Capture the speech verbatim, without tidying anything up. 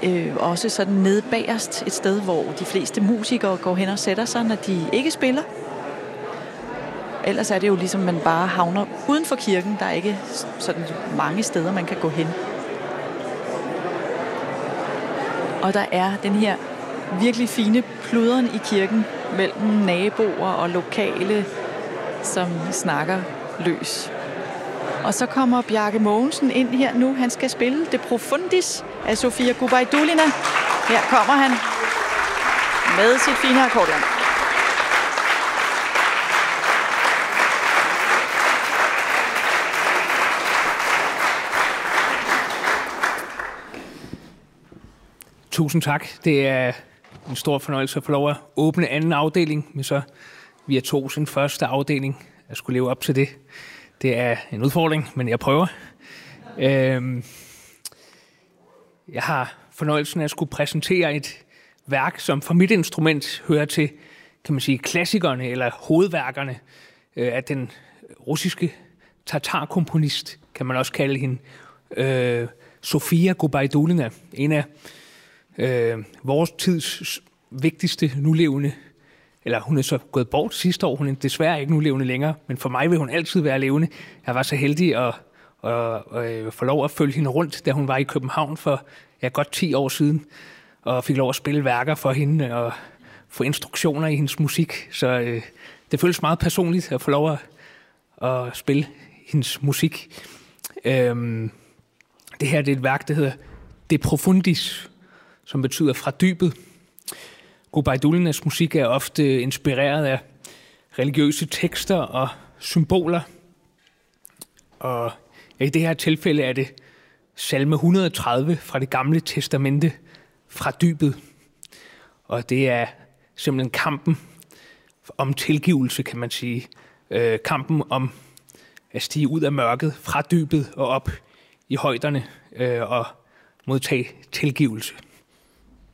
øh, også sådan nede bagerst et sted, hvor de fleste musikere går hen og sætter sig, når de ikke spiller. Ellers er det jo ligesom, man bare havner uden for kirken. Der er ikke sådan mange steder, man kan gå hen. Og der er den her virkelig fine pludren i kirken mellem naboer og lokale, som snakker løs. Og så kommer Bjarke Mogensen ind her nu. Han skal spille De Profundis af Sofia Gubaidulina. Her kommer han med sit fine akkordeon. Tusind tak. Det er en stor fornøjelse at få lov at åbne anden afdeling, men så via to sin første afdeling. Jeg skulle leve op til det. Det er en udfordring, men jeg prøver. Øhm, jeg har fornøjelsen af at skulle præsentere et værk, som for mit instrument hører til, kan man sige, klassikerne eller hovedværkerne øh, af den russiske tatarkomponist, kan man også kalde hende, øh, Sofia Gubaidulina, en af øh, vores tids vigtigste nulevende. Eller hun er så gået bort sidste år. Hun er desværre ikke nu levende længere, men for mig vil hun altid være levende. Jeg var så heldig at, at, at, at få lov at følge hende rundt, da hun var i København for ja, godt ti år siden, og fik lov at spille værker for hende og få instruktioner i hendes musik. Så øh, det føles meget personligt at få lov at, at spille hendes musik. Øhm, det her det er et værk, der hedder De Profundis, som betyder fra dybet. Gubaidulinas musik er ofte inspireret af religiøse tekster og symboler. Og i det her tilfælde er det salme et hundrede og tredive fra det gamle testamente, fra dybet. Og det er simpelthen kampen om tilgivelse, kan man sige. Øh, kampen om at stige ud af mørket, fra dybet og op i højderne øh, og modtage tilgivelse.